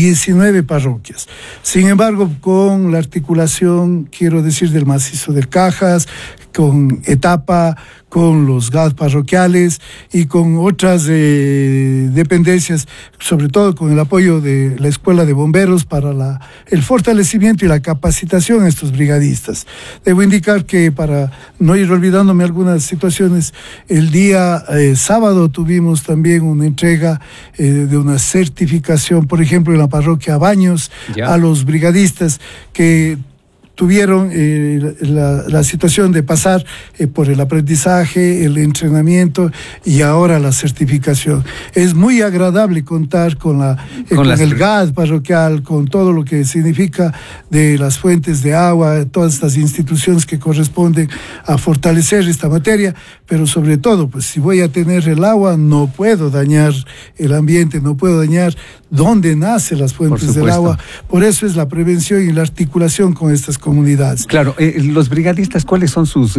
19 parroquias. Sin embargo, con la articulación, quiero decir, del macizo de Cajas, con Etapa, con los GAD parroquiales y con otras dependencias, sobre todo con el apoyo de la Escuela de Bomberos para el fortalecimiento y la capacitación a estos brigadistas. Debo indicar que, para no ir olvidándome algunas situaciones, el día sábado tuvimos también una entrega de una certificación, por ejemplo, en la parroquia Baños, a los brigadistas que tuvieron la situación de pasar por el aprendizaje, el entrenamiento y ahora la certificación. Es muy agradable contar con el GAD parroquial, con todo lo que significa de las fuentes de agua, todas estas instituciones que corresponden a fortalecer esta materia, pero sobre todo, pues si voy a tener el agua, no puedo dañar el ambiente, no puedo dañar dónde nacen las fuentes del agua. Por eso es la prevención y la articulación con estas comunidades. Claro, los brigadistas, ¿cuáles son sus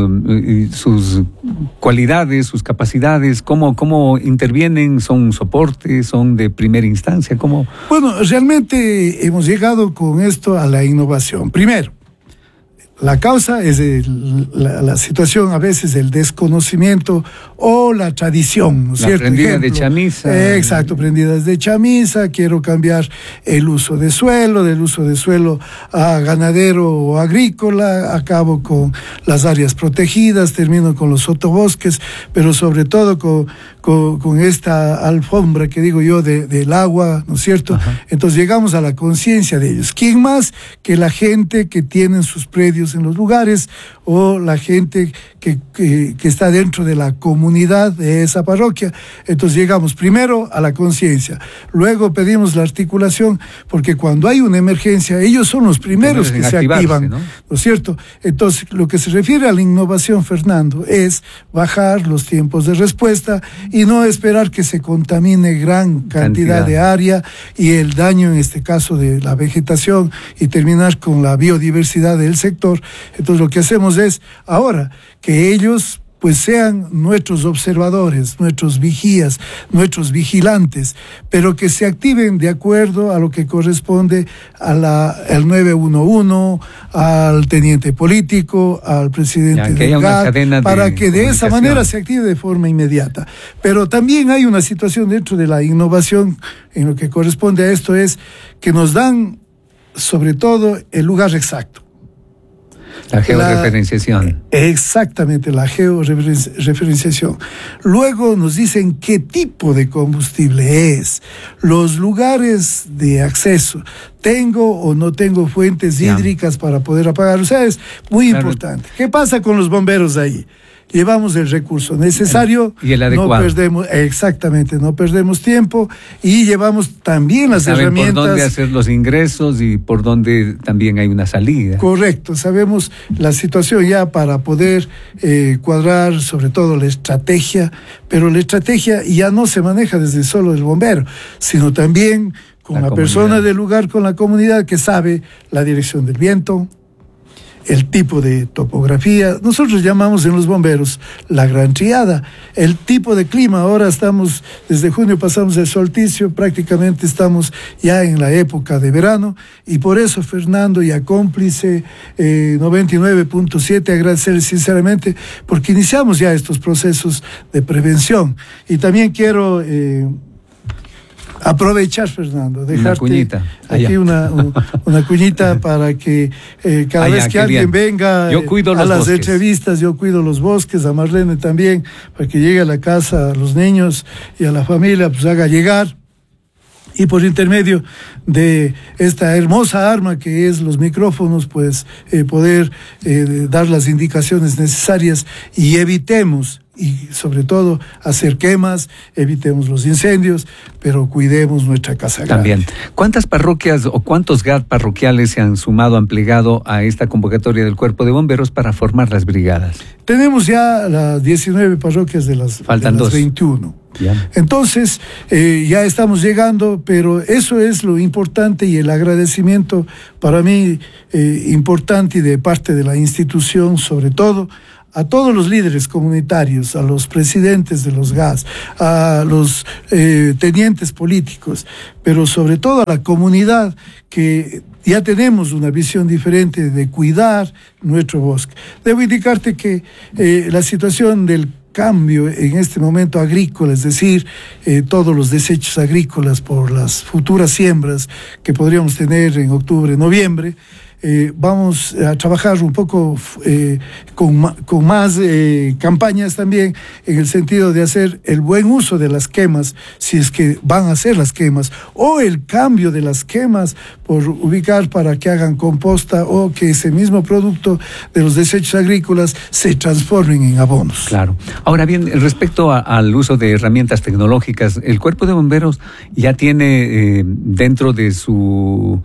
cualidades, sus capacidades? ¿Cómo intervienen? ¿Son soporte? ¿Son de primera instancia? ¿Cómo? Bueno, realmente hemos llegado con esto a la innovación. Primero, la causa es la situación a veces del desconocimiento o la tradición, ¿no es cierto? Prendida de chamisa. Exacto, prendidas de chamisa. Quiero cambiar el uso de suelo, del uso de suelo a ganadero o agrícola, acabo con las áreas protegidas, termino con los sotobosques, pero sobre todo con esta alfombra que digo yo del agua, ¿no es cierto? Ajá. Entonces llegamos a la conciencia de ellos. ¿Quién más que la gente que tiene sus predios en los lugares o la gente que está dentro de la comunidad de esa parroquia? Entonces llegamos primero a la conciencia, luego pedimos la articulación, porque cuando hay una emergencia ellos son los primeros que se activan, ¿no es cierto? Entonces lo que se refiere a la innovación, Fernando, es bajar los tiempos de respuesta y no esperar que se contamine gran cantidad de área y el daño en este caso de la vegetación y terminar con la biodiversidad del sector. Entonces lo que hacemos es ahora que ellos pues sean nuestros observadores, nuestros vigías, nuestros vigilantes, pero que se activen de acuerdo a lo que corresponde al 911, al teniente político, al presidente del GAD, para que de esa manera se active de forma inmediata. Pero también hay una situación dentro de la innovación en lo que corresponde a esto, es que nos dan sobre todo el lugar exacto. La georreferenciación. Exactamente, la georreferenciación. Luego nos dicen qué tipo de combustible es, los lugares de acceso, tengo o no tengo fuentes hídricas para poder apagar. O sea, es muy importante. ¿Qué pasa con los bomberos ahí? Llevamos el recurso necesario y el adecuado. No perdemos tiempo y llevamos también las herramientas. Por dónde hacer los ingresos y por dónde también hay una salida. Correcto, sabemos la situación ya para poder cuadrar sobre todo la estrategia, pero la estrategia ya no se maneja desde solo el bombero, sino también con la persona del lugar, con la comunidad que sabe la dirección del viento, el tipo de topografía. Nosotros llamamos en los bomberos la gran triada, el tipo de clima. Ahora estamos, desde junio pasamos el solsticio, prácticamente estamos ya en la época de verano, y por eso, Fernando, y a cómplice 99.7, agradecer sinceramente porque iniciamos ya estos procesos de prevención. Y también quiero aprovechar, Fernando, dejarte aquí una cuñita para que cada vez que alguien venga a las entrevistas, yo cuido los bosques, a Marlene también, para que llegue a la casa a los niños y a la familia, pues haga llegar. Y por intermedio de esta hermosa arma que es los micrófonos, pues poder dar las indicaciones necesarias y evitemos, y sobre todo hacer quemas, evitemos los incendios, pero cuidemos nuestra casa grande. También. ¿Cuántas parroquias o cuántos GAD parroquiales se han sumado, han plegado a esta convocatoria del Cuerpo de Bomberos para formar las brigadas? Tenemos ya las 19 parroquias de las 21. Ya. Entonces, ya estamos llegando, pero eso es lo importante y el agradecimiento para mí importante y de parte de la institución, sobre todo, a todos los líderes comunitarios, a los presidentes de los GAS, a los tenientes políticos, pero sobre todo a la comunidad que ya tenemos una visión diferente de cuidar nuestro bosque. Debo indicarte que la situación del cambio en este momento agrícola, es decir, todos los desechos agrícolas por las futuras siembras que podríamos tener en octubre, noviembre, vamos a trabajar un poco con más campañas también en el sentido de hacer el buen uso de las quemas, si es que van a hacer las quemas, o el cambio de las quemas por ubicar para que hagan composta o que ese mismo producto de los desechos agrícolas se transformen en abonos. Claro. Ahora bien, respecto al uso de herramientas tecnológicas, el Cuerpo de Bomberos ya tiene dentro de su...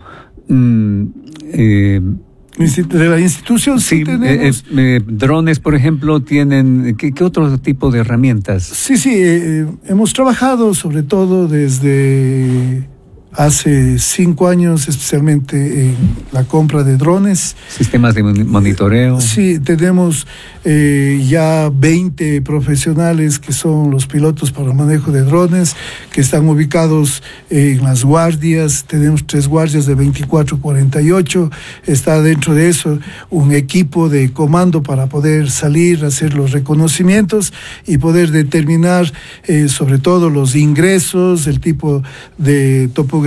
de la institución sí tenemos drones, por ejemplo, tienen ¿qué otro tipo de herramientas? Sí, hemos trabajado sobre todo desde hace 5 años, especialmente en la compra de drones. Sistemas de monitoreo. Sí, tenemos ya 20 profesionales que son los pilotos para el manejo de drones, que están ubicados en las guardias. Tenemos 3 guardias de 24-48. Está dentro de eso un equipo de comando para poder salir, hacer los reconocimientos y poder determinar sobre todo los ingresos, el tipo de topografía,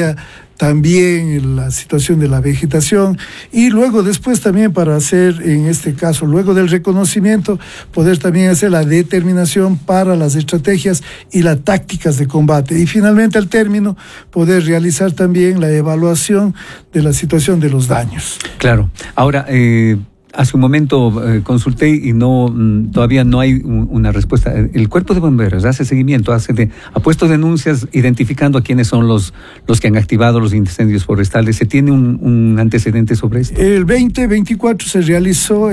también la situación de la vegetación y luego después también para hacer, en este caso, luego del reconocimiento, poder también hacer la determinación para las estrategias y las tácticas de combate. Y finalmente, al término, poder realizar también la evaluación de la situación de los daños. Claro. Ahora, hace un momento consulté y todavía no hay una respuesta. El Cuerpo de Bomberos hace seguimiento, ha puesto denuncias identificando a quiénes son los que han activado los incendios forestales. ¿Se tiene un antecedente sobre esto? El 2024 se realizó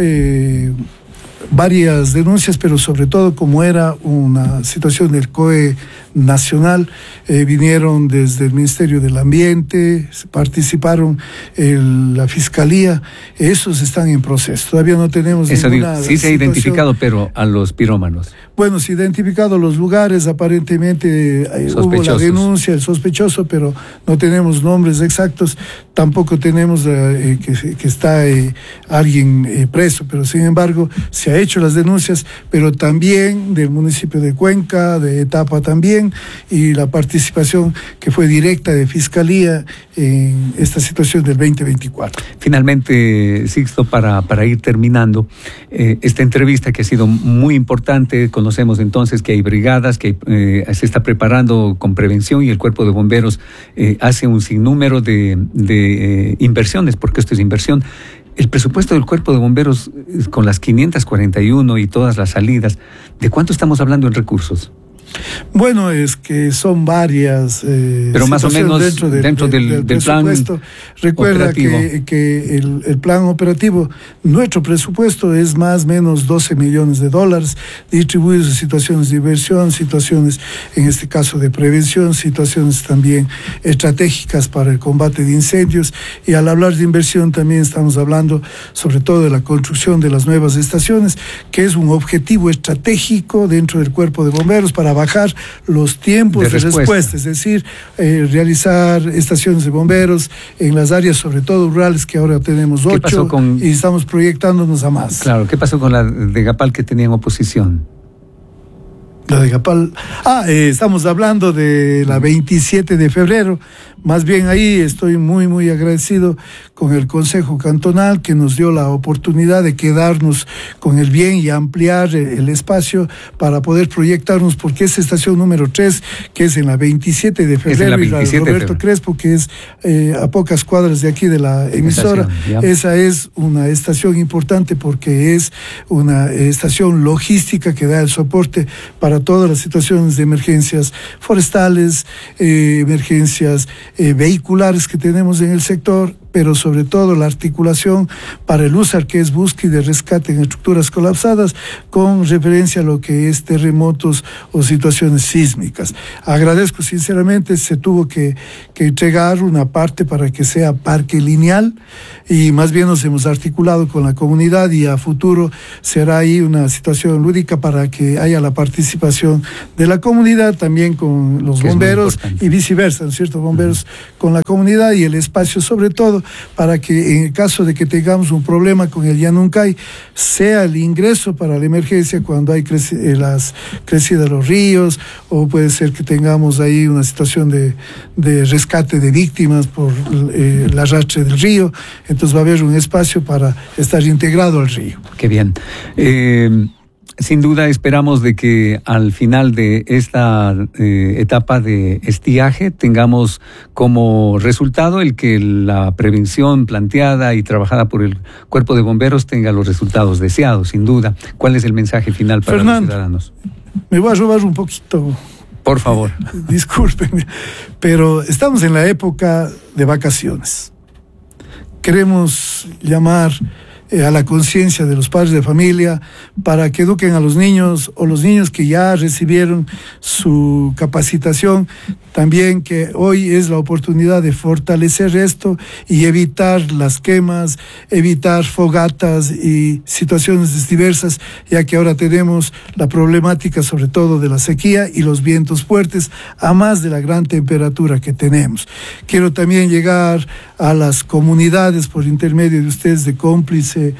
varias denuncias, pero sobre todo como era una situación del COE nacional, vinieron desde el Ministerio del Ambiente, participaron la Fiscalía, esos están en proceso. Todavía no tenemos ninguna sí se ha identificado, pero a los pirómanos. Bueno, se ha identificado los lugares, aparentemente hubo la denuncia, el sospechoso, pero no tenemos nombres exactos, tampoco tenemos que está alguien preso, pero sin embargo se ha hecho las denuncias, pero también del municipio de Cuenca, de Etapa también, y la participación que fue directa de Fiscalía en esta situación del 2024. Finalmente, Sixto, para ir terminando esta entrevista que ha sido muy importante, conocemos entonces que hay brigadas, que se está preparando con prevención y el Cuerpo de Bomberos hace un sinnúmero de inversiones, porque esto es inversión. El presupuesto del Cuerpo de Bomberos, con las 541 y todas las salidas, ¿de cuánto estamos hablando en recursos? Bueno, es que son varias pero más o menos dentro del presupuesto. Recuerda que el plan operativo, nuestro presupuesto es más o menos $12 millones, distribuidos en situaciones de inversión, situaciones en este caso de prevención, situaciones también estratégicas para el combate de incendios, y al hablar de inversión también estamos hablando sobre todo de la construcción de las nuevas estaciones, que es un objetivo estratégico dentro del Cuerpo de Bomberos para bajar los tiempos de respuesta, es decir, realizar estaciones de bomberos en las áreas, sobre todo rurales, que ahora tenemos 8 y estamos proyectándonos a más. Claro, ¿qué pasó con la de Gapal que tenían oposición? La de Gapal. Estamos hablando de la 27 de febrero. Más bien ahí estoy muy, muy agradecido con el Consejo Cantonal que nos dio la oportunidad de quedarnos con el bien y ampliar el espacio para poder proyectarnos, porque es estación número 3, que es en la 27 de febrero, y la Roberto Crespo, que es a pocas cuadras de aquí de la emisora. Esa es una estación importante porque es una estación logística que da el soporte para todas las situaciones de emergencias forestales, emergencias vehiculares que tenemos en el sector, pero sobre todo la articulación para el USAR, que es búsqueda y rescate en estructuras colapsadas, con referencia a lo que es terremotos o situaciones sísmicas. Agradezco sinceramente, se tuvo que entregar una parte para que sea parque lineal, y más bien nos hemos articulado con la comunidad, y a futuro será ahí una situación lúdica para que haya la participación de la comunidad también con los bomberos y viceversa, ¿no es cierto? Bomberos con la comunidad y el espacio, sobre todo para que en el caso de que tengamos un problema con el Llanuncay, sea el ingreso para la emergencia cuando hay las crecidas de los ríos, o puede ser que tengamos ahí una situación de rescate de víctimas por el arrastre del río. Entonces va a haber un espacio para estar integrado al río. Qué bien. Sin duda esperamos de que al final de esta etapa de estiaje tengamos como resultado el que la prevención planteada y trabajada por el Cuerpo de Bomberos tenga los resultados deseados, sin duda. ¿Cuál es el mensaje final para Fernando, los ciudadanos? Me voy a robar un poquito. Por favor. Discúlpenme, pero estamos en la época de vacaciones. Queremos llamar a la conciencia de los padres de familia para que eduquen a los niños, o los niños que ya recibieron su capacitación, también que hoy es la oportunidad de fortalecer esto y evitar las quemas, evitar fogatas y situaciones diversas, ya que ahora tenemos la problemática sobre todo de la sequía y los vientos fuertes, a más de la gran temperatura que tenemos. Quiero también llegar a las comunidades por intermedio de ustedes de Cómplice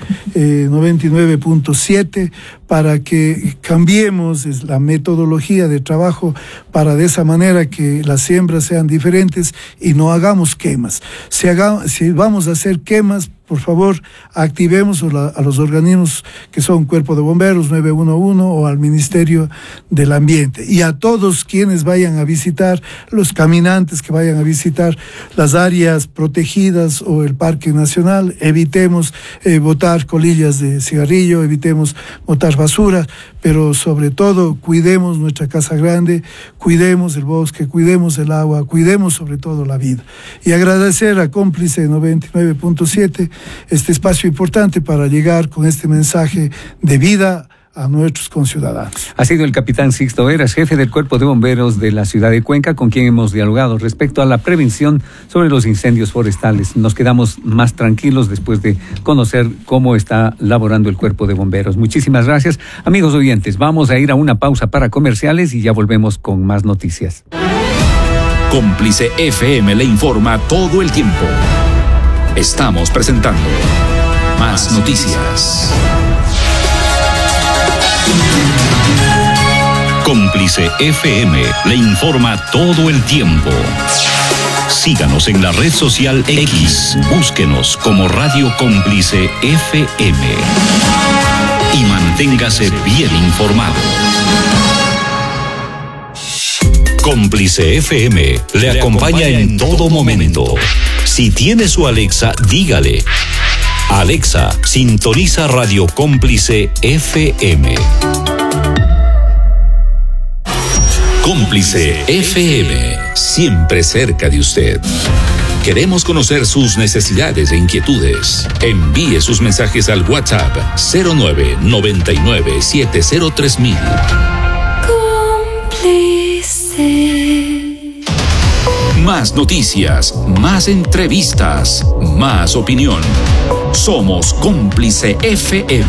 99.7 para que cambiemos la metodología de trabajo para de esa manera que las siembras sean diferentes y no hagamos quemas. Si vamos a hacer quemas, por favor, activemos a los organismos que son Cuerpo de Bomberos, 911 o al Ministerio del Ambiente. Y a todos quienes vayan a visitar, los caminantes que vayan a visitar las áreas protegidas o el Parque Nacional, evitemos botar colillas de cigarrillo, evitemos botar basura, pero sobre todo cuidemos nuestra casa grande, cuidemos el bosque, cuidemos el agua, cuidemos sobre todo la vida. Y agradecer a Cómplice 99.7 este espacio importante para llegar con este mensaje de vida a nuestros conciudadanos. Ha sido el capitán Sixto Heras, jefe del Cuerpo de Bomberos de la ciudad de Cuenca, con quien hemos dialogado respecto a la prevención sobre los incendios forestales. Nos quedamos más tranquilos después de conocer cómo está laborando el Cuerpo de Bomberos. Muchísimas gracias. Amigos oyentes, vamos a ir a una pausa para comerciales y ya volvemos con más noticias. Cómplice FM le informa todo el tiempo. Estamos presentando Más Noticias. Cómplice FM le informa todo el tiempo. Síganos en la red social X, búsquenos como Radio Cómplice FM y manténgase bien informado. Cómplice FM le acompaña en todo momento. Si tiene su Alexa, dígale: Alexa, sintoniza Radio Cómplice FM. Cómplice FM, siempre cerca de usted. Queremos conocer sus necesidades e inquietudes. Envíe sus mensajes al WhatsApp 0999703000. Cómplice. Más noticias, más entrevistas, más opinión. Somos Cómplice FM.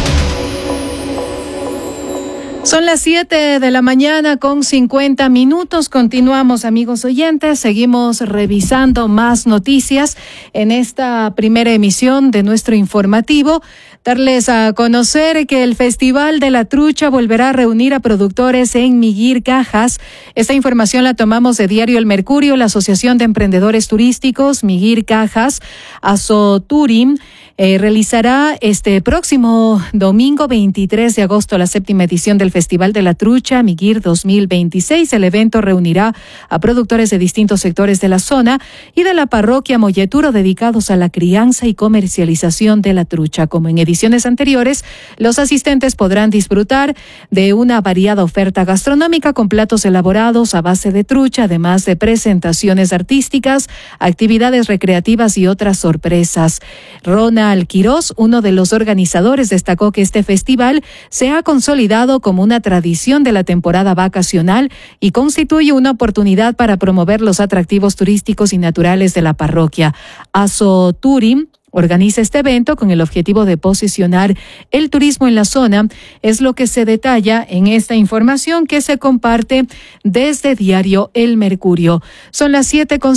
Son las 7 de la mañana con 50 minutos. Continuamos, amigos oyentes. Seguimos revisando más noticias en esta primera emisión de nuestro informativo. Darles a conocer que el Festival de la Trucha volverá a reunir a productores en Miguir Cajas. Esta información la tomamos de Diario El Mercurio. La Asociación de Emprendedores Turísticos Miguir Cajas, Asoturim, realizará este próximo domingo 23 de agosto la 7ª edición del Festival de la Trucha Miguir 2026. El evento reunirá a productores de distintos sectores de la zona y de la parroquia Molleturo dedicados a la crianza y comercialización de la trucha. Como en ediciones anteriores, los asistentes podrán disfrutar de una variada oferta gastronómica con platos elaborados a base de trucha, además de presentaciones artísticas, actividades recreativas y otras sorpresas. Ronald Quirós, uno de los organizadores, destacó que este festival se ha consolidado como una tradición de la temporada vacacional y constituye una oportunidad para promover los atractivos turísticos y naturales de la parroquia. Aso Turim organiza este evento con el objetivo de posicionar el turismo en la zona, es lo que se detalla en esta información que se comparte desde Diario El Mercurio. Son las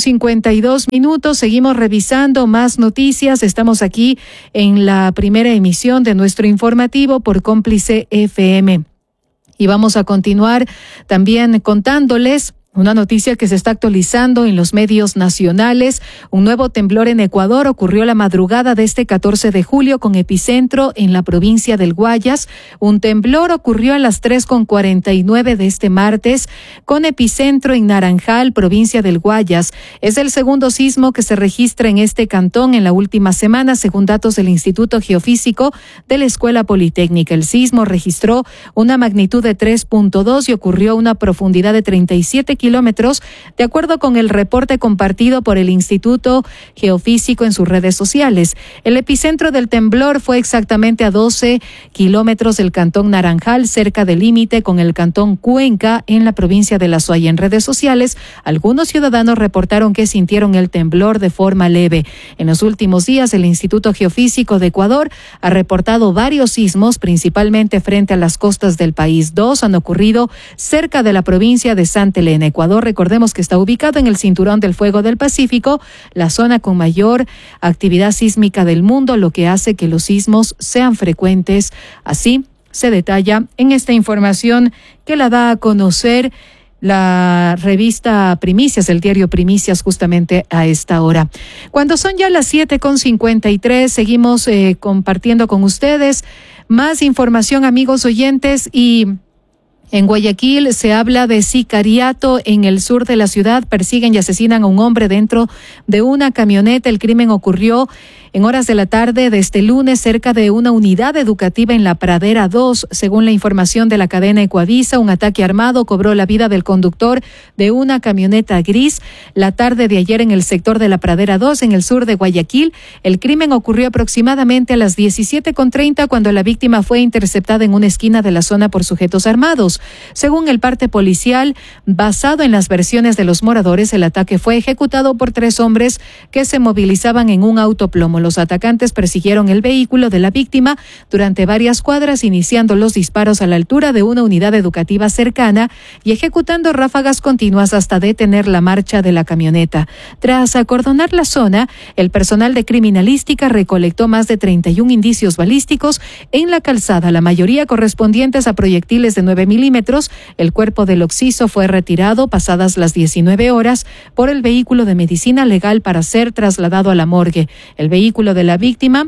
7:52, seguimos revisando más noticias, estamos aquí en la primera emisión de nuestro informativo por Cómplice FM. Y vamos a continuar también contándoles una noticia que se está actualizando en los medios nacionales. Un nuevo temblor en Ecuador ocurrió la madrugada de este 14 de julio con epicentro en la provincia del Guayas. Un temblor ocurrió a las 3:49 de este martes con epicentro en Naranjal, provincia del Guayas. Es el segundo sismo que se registra en este cantón en la última semana, según datos del Instituto Geofísico de la Escuela Politécnica. El sismo registró una magnitud de 3.2 y ocurrió a una profundidad de 37 kilómetros, de acuerdo con el reporte compartido por el Instituto Geofísico en sus redes sociales. El epicentro del temblor fue exactamente a 12 kilómetros del cantón Naranjal, cerca del límite con el cantón Cuenca, en la provincia de La Suaya. En redes sociales, algunos ciudadanos reportaron que sintieron el temblor de forma leve. En los últimos días, el Instituto Geofísico de Ecuador ha reportado varios sismos, principalmente frente a las costas del país. 2 han ocurrido cerca de la provincia de Santa Elena. Ecuador, recordemos que está ubicado en el cinturón del fuego del Pacífico, la zona con mayor actividad sísmica del mundo, lo que hace que los sismos sean frecuentes. Así se detalla en esta información que la da a conocer la revista Primicias, el diario Primicias, justamente a esta hora. Cuando son ya las 7:53, seguimos compartiendo con ustedes más información, amigos oyentes, y en Guayaquil se habla de sicariato en el sur de la ciudad. Persiguen y asesinan a un hombre dentro de una camioneta. El crimen ocurrió en horas de la tarde de este lunes cerca de una unidad educativa en la Pradera 2. Según la información de la cadena Ecuavisa, un ataque armado cobró la vida del conductor de una camioneta gris la tarde de ayer en el sector de la Pradera 2, en el sur de Guayaquil. El crimen ocurrió aproximadamente a las 17:30 cuando la víctima fue interceptada en una esquina de la zona por sujetos armados. Según el parte policial, basado en las versiones de los moradores, el ataque fue ejecutado por 3 hombres que se movilizaban en un autoplomo. Los atacantes persiguieron el vehículo de la víctima durante varias cuadras, iniciando los disparos a la altura de una unidad educativa cercana y ejecutando ráfagas continuas hasta detener la marcha de la camioneta. Tras acordonar la zona, el personal de criminalística recolectó más de 31 indicios balísticos en la calzada, la mayoría correspondientes a proyectiles de 9 milímetros. El cuerpo del occiso fue retirado pasadas las 19 horas por el vehículo de medicina legal para ser trasladado a la morgue. El vehículo de la víctima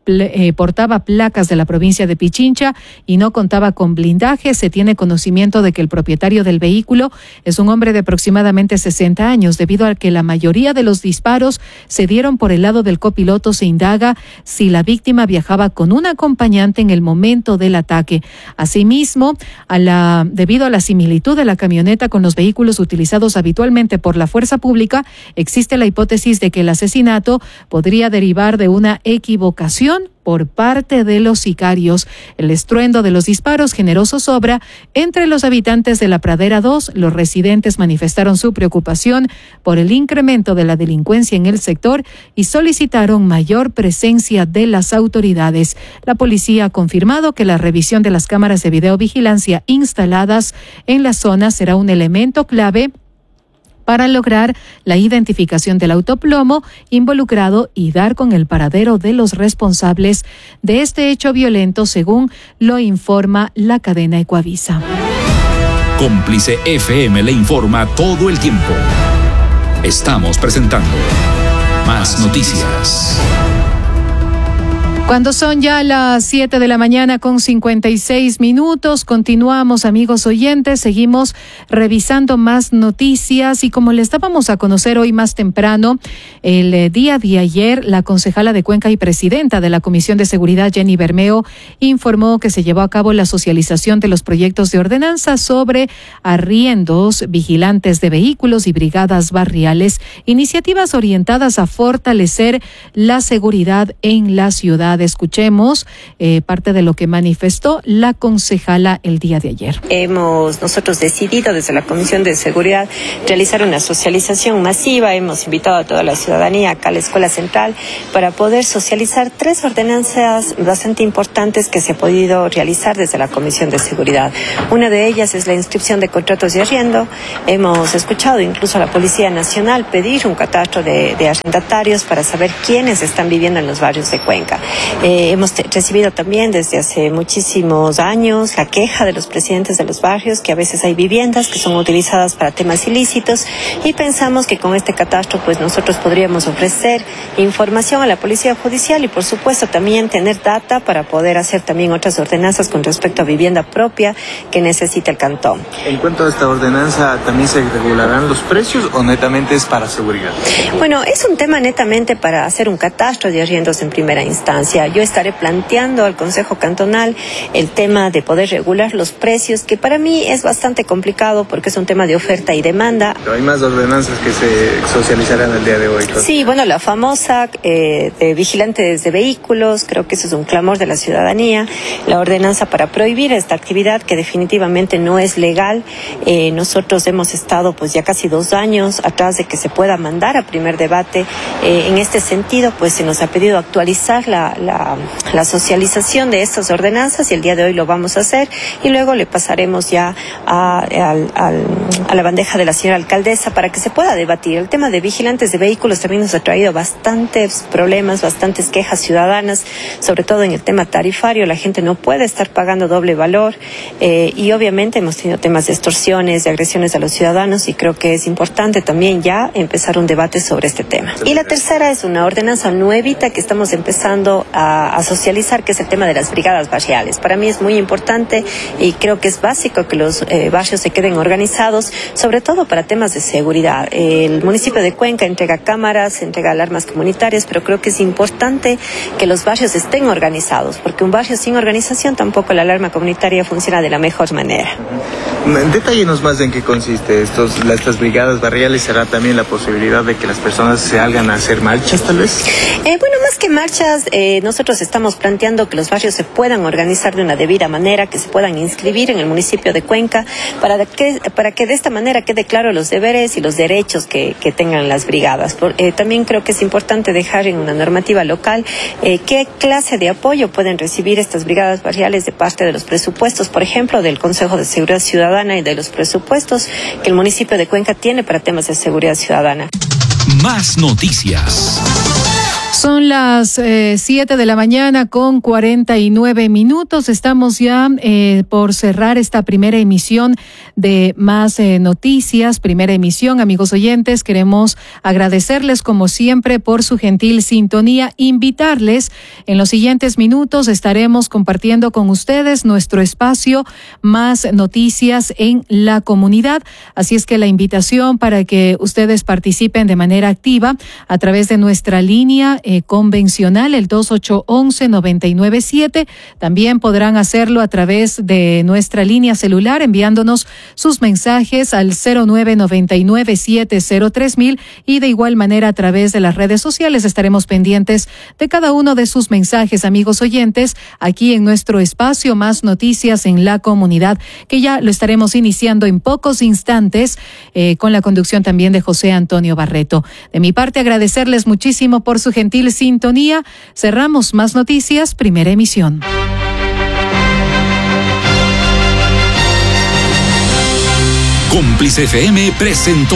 portaba placas de la provincia de Pichincha y no contaba con blindaje. Se tiene conocimiento de que el propietario del vehículo es un hombre de aproximadamente 60 años. Debido a que la mayoría de los disparos se dieron por el lado del copiloto, se indaga si la víctima viajaba con un acompañante en el momento del ataque. Asimismo, debido a la similitud de la camioneta con los vehículos utilizados habitualmente por la fuerza pública, existe la hipótesis de que el asesinato podría derivar de una equivocación por parte de los sicarios. El estruendo de los disparos generó zozobra entre los habitantes de la Pradera 2. Los residentes manifestaron su preocupación por el incremento de la delincuencia en el sector y solicitaron mayor presencia de las autoridades. La policía ha confirmado que la revisión de las cámaras de videovigilancia instaladas en la zona será un elemento clave para lograr la identificación del autoplomo involucrado y dar con el paradero de los responsables de este hecho violento, según lo informa la cadena Ecuavisa. Cómplice FM le informa todo el tiempo. Estamos presentando Más Noticias. Cuando son ya las 7 de la mañana con 56 minutos, continuamos, amigos oyentes, seguimos revisando más noticias y como les dábamos a conocer hoy más temprano, el día de ayer, la concejala de Cuenca y presidenta de la Comisión de Seguridad, Jenny Bermeo, informó que se llevó a cabo la socialización de los proyectos de ordenanza sobre arriendos, vigilantes de vehículos y brigadas barriales, iniciativas orientadas a fortalecer la seguridad en la ciudad. Escuchemos parte de lo que manifestó la concejala el día de ayer. Hemos nosotros decidido desde la Comisión de Seguridad realizar una socialización masiva. Hemos invitado a toda la ciudadanía acá a la Escuela Central para poder socializar 3 ordenanzas bastante importantes que se ha podido realizar desde la Comisión de Seguridad. Una de ellas es la inscripción de contratos de arriendo. Hemos escuchado incluso a la Policía Nacional pedir un catastro de arrendatarios para saber quiénes están viviendo en los barrios de Cuenca. Hemos recibido también desde hace muchísimos años la queja de los presidentes de los barrios que a veces hay viviendas que son utilizadas para temas ilícitos y pensamos que con este catastro pues nosotros podríamos ofrecer información a la Policía Judicial y por supuesto también tener data para poder hacer también otras ordenanzas con respecto a vivienda propia que necesita el cantón. En cuanto a esta ordenanza, ¿también se regularán los precios o netamente es para seguridad? Bueno, es un tema netamente para hacer un catastro de arriendos en primera instancia. Yo estaré planteando al Consejo Cantonal el tema de poder regular los precios, que para mí es bastante complicado porque es un tema de oferta y demanda. Pero hay más ordenanzas que se socializarán el día de hoy. Sí, bueno, la famosa de vigilantes de vehículos, creo que eso es un clamor de la ciudadanía. La ordenanza para prohibir esta actividad que definitivamente no es legal. Nosotros hemos estado pues ya casi 2 años atrás de que se pueda mandar a primer debate. En este sentido, pues se nos ha pedido actualizar la socialización de estas ordenanzas y el día de hoy lo vamos a hacer y luego le pasaremos ya a la bandeja de la señora alcaldesa para que se pueda debatir. El tema de vigilantes de vehículos también nos ha traído bastantes problemas, bastantes quejas ciudadanas, sobre todo en el tema tarifario. La gente no puede estar pagando doble valor y obviamente hemos tenido temas de extorsiones, de agresiones a los ciudadanos y creo que es importante también ya empezar un debate sobre este tema. Y la tercera es una ordenanza nuevita que estamos empezando a socializar, que es el tema de las brigadas barriales. Para mí es muy importante y creo que es básico que los barrios se queden organizados, sobre todo para temas de seguridad. El municipio de Cuenca entrega cámaras, entrega alarmas comunitarias, pero creo que es importante que los barrios estén organizados, porque un barrio sin organización tampoco la alarma comunitaria funciona de la mejor manera. Detállenos más en qué consiste estas brigadas barriales. ¿Será también la posibilidad de que las personas se salgan a hacer marchas tal vez? Bueno, más que marchas, nosotros estamos planteando que los barrios se puedan organizar de una debida manera, que se puedan inscribir en el municipio de Cuenca, para que de esta manera quede claro los deberes y los derechos que tengan las brigadas. También creo que es importante dejar en una normativa local qué clase de apoyo pueden recibir estas brigadas barriales de parte de los presupuestos, por ejemplo, del Consejo de Seguridad Ciudadana y de los presupuestos que el municipio de Cuenca tiene para temas de seguridad ciudadana. Más noticias. Son las 7 de la mañana con 49 minutos. Estamos ya por cerrar esta primera emisión de Más Noticias. Primera emisión, amigos oyentes. Queremos agradecerles como siempre por su gentil sintonía. Invitarles, en los siguientes minutos estaremos compartiendo con ustedes nuestro espacio Más Noticias en la comunidad. Así es que la invitación para que ustedes participen de manera activa a través de nuestra línea convencional, el 2811-997. También podrán hacerlo a través de nuestra línea celular enviándonos sus mensajes al 0999-703,000 y de igual manera a través de las redes sociales. Estaremos pendientes de cada uno de sus mensajes, amigos oyentes, aquí en nuestro espacio Más Noticias en la comunidad, que ya lo estaremos iniciando en pocos instantes con la conducción también de José Antonio Barreto. De mi parte, agradecerles muchísimo por su gentil sintonía. Cerramos Más Noticias, primera emisión. Cómplice FM presentó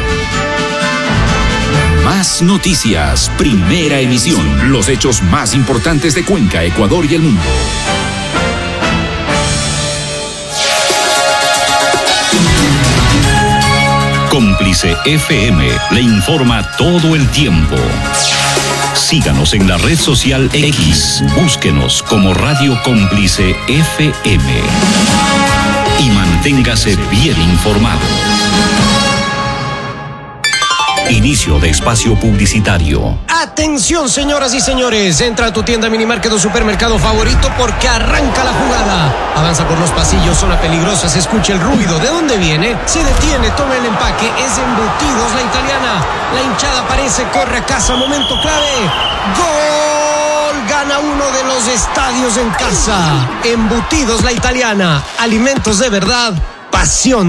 Más Noticias, primera emisión. Los hechos más importantes de Cuenca, Ecuador y el mundo. Cómplice FM le informa todo el tiempo. Síganos en la red social X. Búsquenos como Radio Cómplice FM. Y manténgase bien informado. Inicio de espacio publicitario. Atención, señoras y señores, entra a tu tienda, minimarket o supermercado favorito porque arranca la jugada. Avanza por los pasillos, zona peligrosa, se escucha el ruido. ¿De dónde viene? Se detiene, toma el empaque, es Embutidos La Italiana. La hinchada aparece, corre a casa, momento clave. ¡Gol! Gana uno de los estadios en casa. Embutidos La Italiana, alimentos de verdad, pasión.